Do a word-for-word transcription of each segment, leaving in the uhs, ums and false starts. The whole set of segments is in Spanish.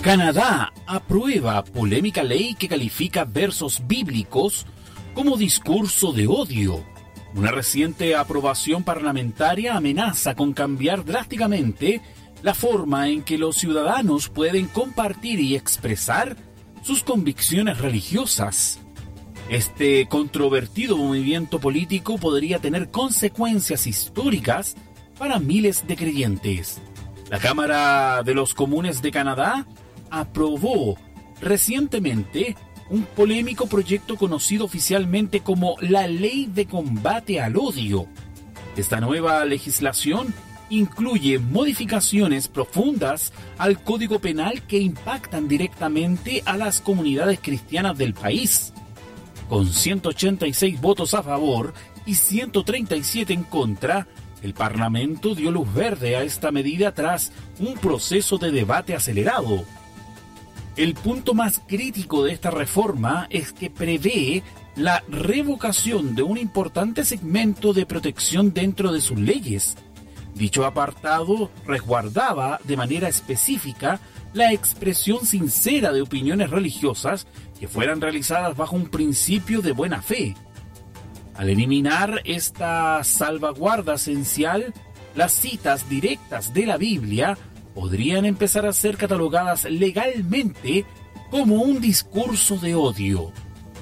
Canadá aprueba polémica ley que califica versos bíblicos como discurso de odio. Una reciente aprobación parlamentaria amenaza con cambiar drásticamente la forma en que los ciudadanos pueden compartir y expresar sus convicciones religiosas. Este controvertido movimiento político podría tener consecuencias históricas para miles de creyentes. La Cámara de los Comunes de Canadá aprobó recientemente un polémico proyecto conocido oficialmente como la Ley de Combate al Odio. Esta nueva legislación incluye modificaciones profundas al Código Penal que impactan directamente a las comunidades cristianas del país. Con ciento ochenta y seis votos a favor y ciento treinta y siete en contra, el Parlamento dio luz verde a esta medida tras un proceso de debate acelerado. El punto más crítico de esta reforma es que prevé la revocación de un importante segmento de protección dentro de sus leyes. Dicho apartado resguardaba de manera específica la expresión sincera de opiniones religiosas que fueran realizadas bajo un principio de buena fe. Al eliminar esta salvaguarda esencial, las citas directas de la Biblia podrían empezar a ser catalogadas legalmente como un discurso de odio.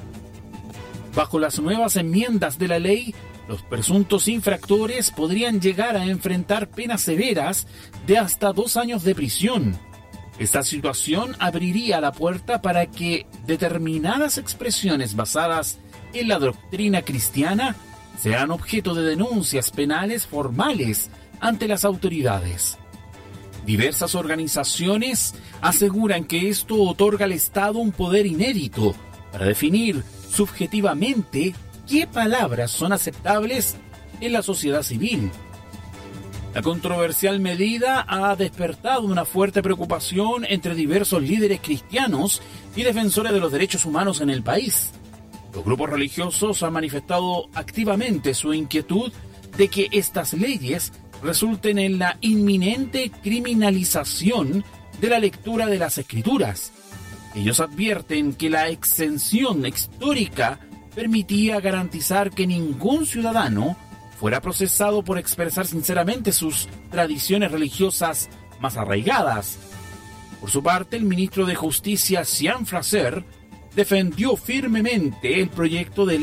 Bajo las nuevas enmiendas de la ley, los presuntos infractores podrían llegar a enfrentar penas severas de hasta dos años de prisión. Esta situación abriría la puerta para que determinadas expresiones basadas en la doctrina cristiana sean objeto de denuncias penales formales ante las autoridades. Diversas organizaciones aseguran que esto otorga al Estado un poder inédito para definir subjetivamente qué palabras son aceptables en la sociedad civil. La controversial medida ha despertado una fuerte preocupación entre diversos líderes cristianos y defensores de los derechos humanos en el país. Los grupos religiosos han manifestado activamente su inquietud de que estas leyes resulten en la inminente criminalización de la lectura de las Escrituras. Ellos advierten que la exención histórica permitía garantizar que ningún ciudadano fuera procesado por expresar sinceramente sus tradiciones religiosas más arraigadas. Por su parte, el ministro de Justicia, Sian Fraser, defendió firmemente el proyecto de